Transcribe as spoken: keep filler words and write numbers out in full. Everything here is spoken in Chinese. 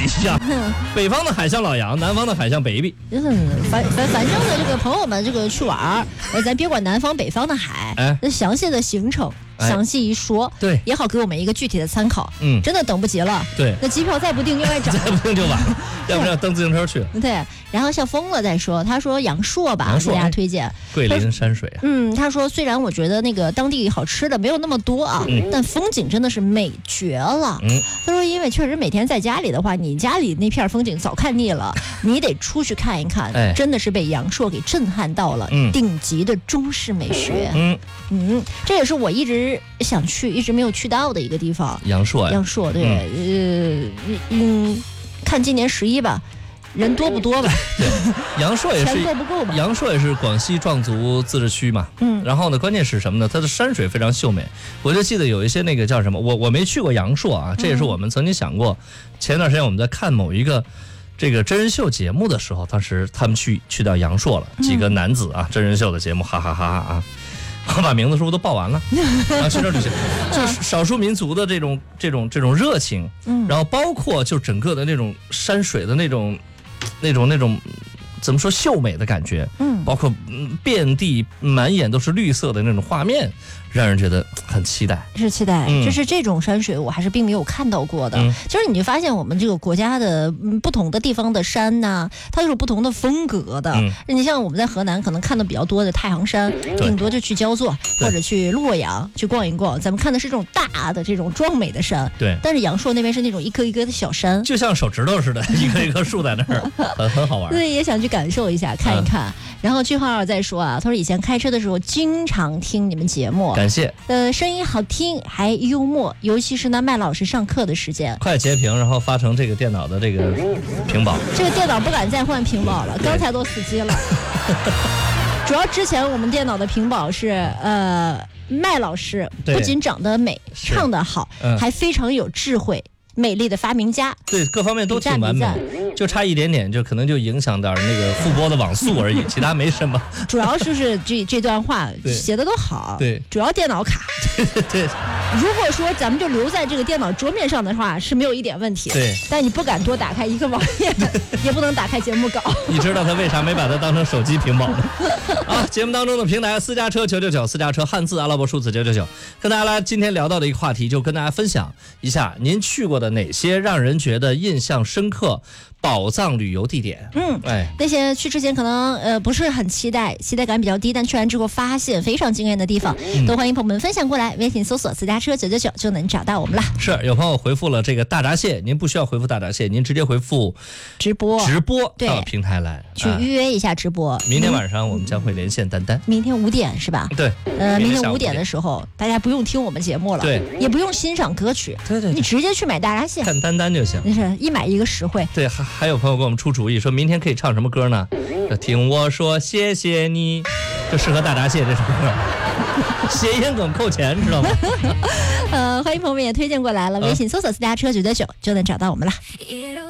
一样。北方的海像老杨，南方的海像 baby。 嗯，反反反正呢，这个朋友们这个去玩儿，呃，咱别管南方北方的海， 哎， 那详细的行程。 哎、 详细一说， 对， 也好给我们一个具体的参考。 嗯， 真的等不及了。 对， 那机票再不定又爱涨， 再不定就晚了，要不然蹬自行车去。 对，然后像疯了再说，他说阳朔吧，给大家推荐桂林山水啊。 嗯，他说虽然我觉得那个当地好吃的没有那么多啊，嗯、但风景真的是美绝了。 嗯， 他说因为确实每天在家里的话，你家里那片风景早看腻了，你得出去看一看， 哎、 真的是被阳朔给震撼到了， 嗯、 顶级的中式美学。 嗯嗯，这也是我一直想去，一直没有去到的一个地方。 阳朔呀， 阳朔对，嗯、呃，嗯，看今年十一吧。人多不多吧？ 对，阳朔也是钱够不够吧？ 阳朔也是广西壮族自治区嘛。 嗯， 然后呢，关键是什么呢？它的山水非常秀美。我就记得有一些那个叫什么，我我没去过阳朔啊，这也是我们曾经想过。嗯、前段时间我们在看某一个这个真人秀节目的时候，当时他们去去到阳朔了，几个男子啊，嗯、真人秀的节目，哈哈哈哈啊！我把名字是不是都报完了？然后去这儿旅行，就是少数民族的这种这种这种热情，嗯，然后包括就整个的那种山水的那种。那种那种怎么说秀美的感觉，嗯，包括嗯遍地满眼都是绿色的那种画面，让人觉得很期待。 是期待， 嗯、 就是这种山水我还是并没有看到过的。嗯、其实你就发现我们这个国家的、嗯、不同的地方的山呐、啊，它是不同的风格的。嗯、你像我们在河南可能看的比较多的太行山，顶多就去焦作或者去洛阳去逛一逛，咱们看的是这种大的这种壮美的山。 对， 但是阳朔那边是那种一棵一棵的小山， 就像手指头似的，一棵一棵树在那儿，很很好玩。 对，也想去感受一下，看一看。嗯、然后句号再说啊，他说以前开车的时候经常听你们节目， 感谢。 呃，声音好听还幽默，尤其是呢麦老师上课的时间。 快截屏，然后发成这个电脑的这个屏保。 这个电脑不敢再换屏保了，刚才都死机了。主要之前我们电脑的屏保是呃麦老师不仅长得美，唱得好，嗯、还非常有智慧。美丽的发明家， 对各方面都挺完美，就差一点点，就可能就影响点那个复播的网速而已，其他没什么。 主要就是这这段话写的都好， 对， 主要电脑卡。 对对对。 如果说咱们就留在这个电脑桌面上的话，是没有一点问题。 对。 但你不敢多打开一个网页，也不能打开节目稿。 你知道他为啥没把它当成手机屏保吗？啊，节目当中的平台私家车九九九，私家车汉字阿拉伯数字九九九，跟大家来今天聊到的一个话题，就跟大家分享一下您去过的哪些让人觉得印象深刻宝藏旅游地点。 嗯，哎，那些去之前可能呃不是很期待，期待感比较低，但去完之后发现非常惊艳的地方，嗯、都欢迎朋友们分享过来。微信搜索私家车九九九就能找到我们了。 是，有朋友回复了这个大闸蟹，您不需要回复大闸蟹，您直接回复直播直播到平台来去预约一下直播。 明天晚上我们将会连线丹丹。 明天五点是吧？ 对， 呃，明天五点的时候，大家不用听我们节目了， 对， 也不用欣赏歌曲， 对 对, 对， 你直接去买大闸蟹， 看丹丹就行。 那是一买一个实惠。 对，还还有朋友给我们出主意，说明天可以唱什么歌呢？听我说谢谢你，就适合大闸蟹这首歌。谐音梗扣钱，知道吗？ 呃，欢迎朋友们也推荐过来了，微信搜索私家车九九九就能找到我们了。